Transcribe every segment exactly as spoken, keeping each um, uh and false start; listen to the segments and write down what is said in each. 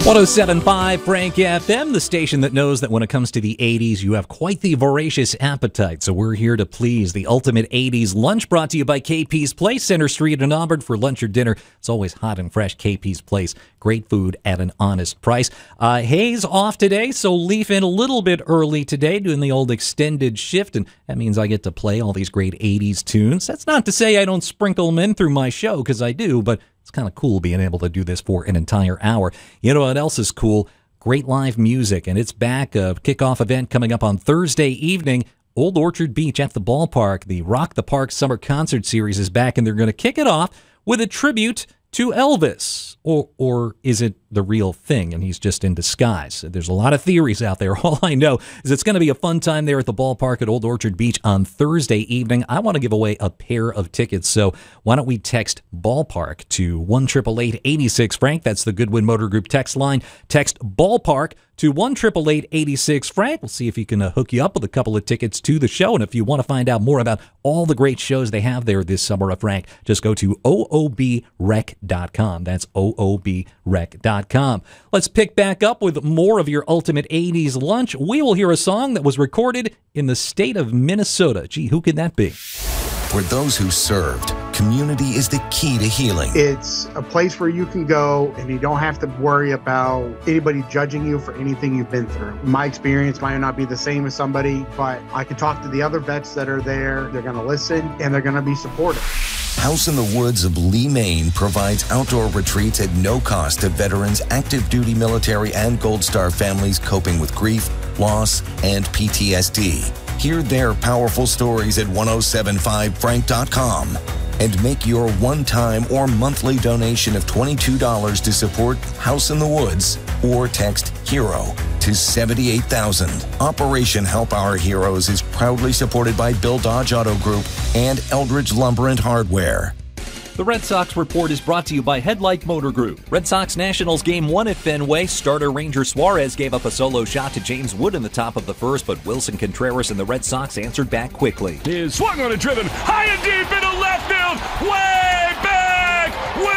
one oh seven point five Frank F M, the station that knows that when it comes to the eighties, you have quite the voracious appetite. So we're here to please. The ultimate eighties lunch brought to you by K P's Place, Center Street in Auburn. For lunch or dinner, it's always hot and fresh. K P's Place, great food at an honest price. Uh, Hayes off today, so Leaf in a little bit early today, doing the old extended shift, and that means I get to play all these great eighties tunes. That's not to say I don't sprinkle them in through my show, because I do, but it's kind of cool being able to do this for an entire hour. You know what else is cool? Great live music, and it's back. A kickoff event coming up on Thursday evening. Old Orchard Beach at the ballpark. The Rock the Park Summer Concert Series is back, and they're going to kick it off with a tribute to Elvis. Or, or is it the real thing and he's just in disguise? There's a lot of theories out there. All I know is it's going to be a fun time there at the ballpark at Old Orchard Beach on Thursday evening. I want to give away a pair of tickets, so why don't we text ballpark to one eight eight eight, eight six Frank. That's the Goodwin Motor Group text line. Text ballpark to one eight eight eight, eight six Frank. We'll see if he can uh, hook you up with a couple of tickets to the show. And if you want to find out more about all the great shows they have there this summer, uh, Frank, just go to O O B rec dot com. That's O O B rec dot com. Let's pick back up with more of your ultimate eighties lunch. We will hear a song that was recorded in the state of Minnesota. Gee, who could that be? For those who served, community is the key to healing. It's a place where you can go and you don't have to worry about anybody judging you for anything you've been through. My experience might not be the same as somebody, but I can talk to the other vets that are there. They're going to listen and they're going to be supportive. House in the Woods of Lee, Maine provides outdoor retreats at no cost to veterans, active duty military, and Gold Star families coping with grief, loss, and P T S D. Hear their powerful stories at ten seventy-five frank dot com and make your one-time or monthly donation of twenty-two dollars to support House in the Woods, or text HERO to seventy-eight thousand. Operation Help Our Heroes is proudly supported by Bill Dodge Auto Group and Eldridge Lumber and Hardware. The Red Sox Report is brought to you by Headlight Motor Group. Red Sox Nationals Game one at Fenway. Starter Ranger Suarez gave up a solo shot to James Wood in the top of the first, but Wilson Contreras and the Red Sox answered back quickly. Is swung on a driven, high and deep into left field, way back,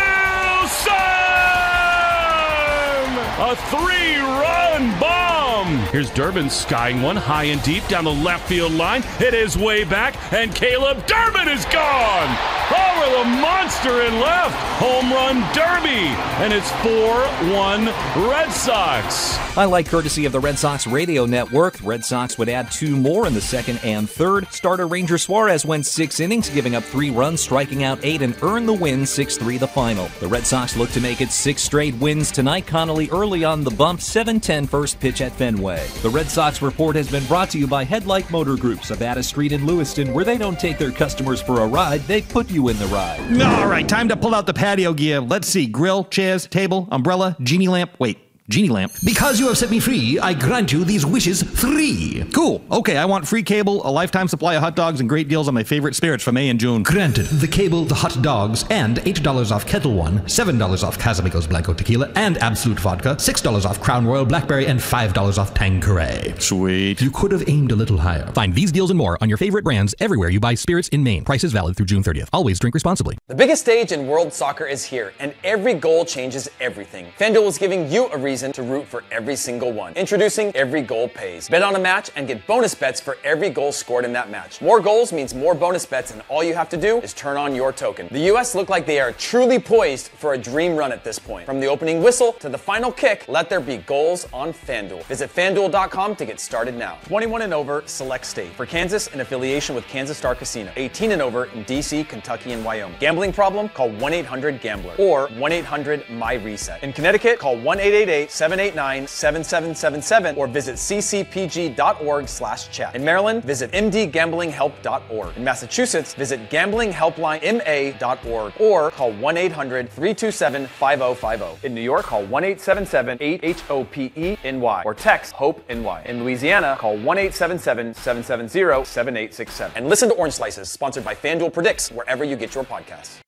Wilson! A three-run bomb. Here's Durbin skying one high and deep down the left field line. It is way back, and Caleb Durbin is gone. Oh, with a monster in left. Home run derby, and it's four one Red Sox. Highlight courtesy of the Red Sox Radio Network. The Red Sox would add two more in the second and third. Starter Ranger Suarez went six innings, giving up three runs, striking out eight, and earned the win six three the final. The Red Sox look to make it six straight wins tonight. Connolly early on the bump, seven ten first pitch at Fenway. The Red Sox Report has been brought to you by Headlight Motor Group, Savannah Street in Lewiston, where they don't take their customers for a ride, they put you in the ride. All right, time to pull out the patio gear. Let's see. Grill, chairs, table, umbrella, genie lamp. Wait. Genie lamp. Because you have set me free, I grant you these wishes free. Cool. Okay, I want free cable, a lifetime supply of hot dogs, and great deals on my favorite spirits for May and June. Granted. The cable, the hot dogs, and eight dollars off Kettle One, seven dollars off Casamigos Blanco Tequila, and Absolute Vodka, six dollars off Crown Royal Blackberry, and five dollars off Tanqueray. Sweet. You could have aimed a little higher. Find these deals and more on your favorite brands everywhere you buy spirits in Maine. Prices valid through June thirtieth. Always drink responsibly. The biggest stage in world soccer is here, and every goal changes everything. FanDuel is giving you a reason to root for every single one. Introducing Every Goal Pays. Bet on a match and get bonus bets for every goal scored in that match. More goals means more bonus bets, and all you have to do is turn on your token. The U S look like they are truly poised for a dream run at this point. From the opening whistle to the final kick, let there be goals on FanDuel. Visit FanDuel dot com to get started now. twenty-one and over, select state. For Kansas, in affiliation with Kansas Star Casino. eighteen and over in D C, Kentucky, and Wyoming. Gambling problem? Call one eight hundred gambler or one eight hundred M Y reset. In Connecticut, call one eight eight eight, seven eight nine, seven seven seven seven or visit c c p g dot org slash chat. In Maryland, visit m d gambling help dot org. In Massachusetts, visit gambling helpline m a dot org or call one eight hundred, three two seven, five oh five oh. In New York, call one eight seven seven, eight H O P E N Y or text HOPE-NY. In Louisiana, call one eight seven seven, seven seven zero, seven eight six seven. And listen to Orange Slices, sponsored by FanDuel Predicts, wherever you get your podcasts.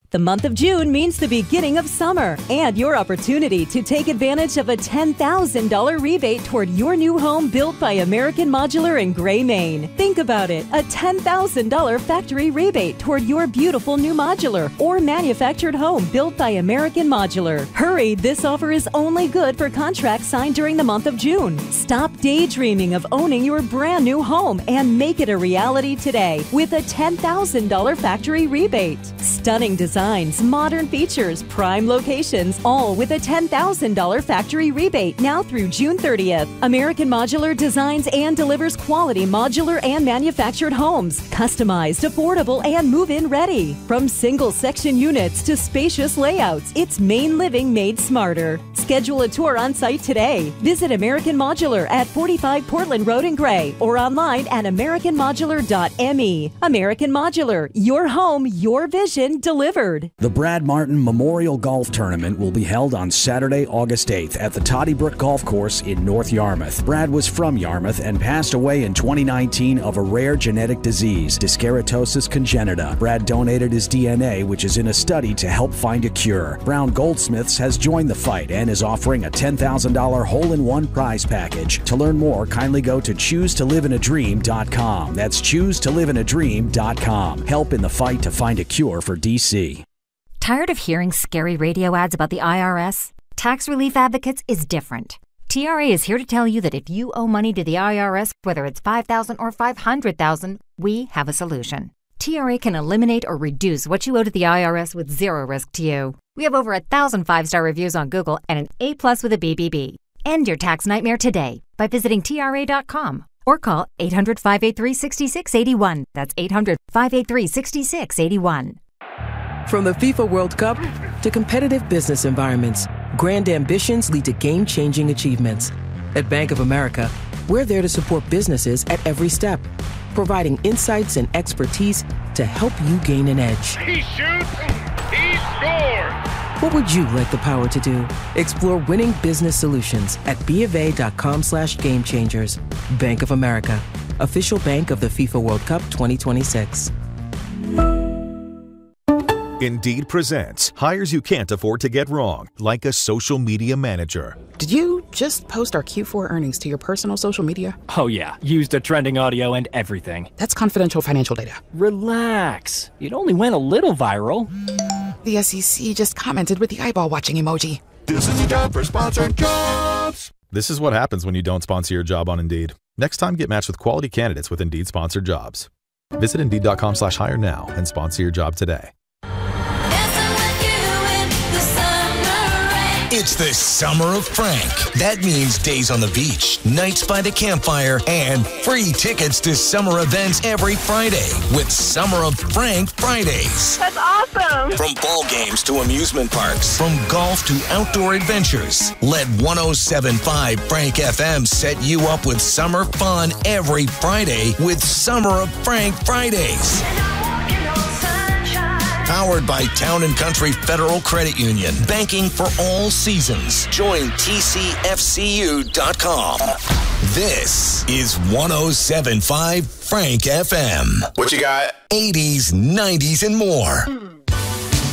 The month of June means the beginning of summer and your opportunity to take advantage of a ten thousand dollars rebate toward your new home built by American Modular in Gray, Maine. Think about it, a ten thousand dollars factory rebate toward your beautiful new modular or manufactured home built by American Modular. Hurry, this offer is only good for contracts signed during the month of June. Stop daydreaming of owning your brand new home and make it a reality today with a ten thousand dollars factory rebate. Stunning design. Designs, modern features, prime locations, all with a ten thousand dollars factory rebate now through June thirtieth. American Modular designs and delivers quality modular and manufactured homes, customized, affordable, and move-in ready. From single-section units to spacious layouts, it's Maine living made smarter. Schedule a tour on site today. Visit American Modular at forty-five Portland Road in Gray or online at american modular dot m e. American Modular, your home, your vision delivered. The Brad Martin Memorial Golf Tournament will be held on Saturday, August eighth at the Toddy Brook Golf Course in North Yarmouth. Brad was from Yarmouth and passed away in twenty nineteen of a rare genetic disease, dyskeratosis congenita. Brad donated his D N A, which is in a study to help find a cure. Brown Goldsmiths has joined the fight and is offering a ten thousand dollars hole-in-one prize package. To learn more, kindly go to choose to live in a dream dot com. That's choose to live in a dream dot com. Help in the fight to find a cure for D C. Tired of hearing scary radio ads about the I R S? Tax Relief Advocates is different. T R A is here to tell you that if you owe money to the I R S, whether it's five thousand dollars or five hundred thousand dollars, we have a solution. T R A can eliminate or reduce what you owe to the I R S with zero risk to you. We have over a thousand five-star reviews on Google and an A plus with a B B B. End your tax nightmare today by visiting T R A dot com or call eight hundred, five eight three, six six eight one. That's eight hundred, five eight three, six six eight one. From the FIFA World Cup to competitive business environments, grand ambitions lead to game-changing achievements. At Bank of America, we're there to support businesses at every step, providing insights and expertise to help you gain an edge. He shoots, he scores! What would you like the power to do? Explore winning business solutions at BofA dot com slash game changers. Bank of America, official bank of the FIFA World Cup twenty twenty-six. Indeed presents hires you can't afford to get wrong, like a social media manager. Did you just post our Q four earnings to your personal social media? Oh yeah, used the trending audio and everything. That's confidential financial data. Relax. It only went a little viral. The S E C just commented with the eyeball watching emoji. This is a job for sponsored jobs. This is what happens when you don't sponsor your job on Indeed. Next time, get matched with quality candidates with Indeed sponsored jobs. Visit Indeed dot com slash hire now and sponsor your job today. It's the summer of Frank. That means days on the beach, nights by the campfire, and free tickets to summer events every Friday with Summer of Frank Fridays. That's awesome. From ball games to amusement parks, from golf to outdoor adventures, let one oh seven point five Frank F M set you up with summer fun every Friday with Summer of Frank Fridays. Powered by Town and Country Federal Credit Union. Banking for all seasons. Join T C F C U dot com. This is one oh seven point five Frank F M. What you got? eighties, nineties, and more.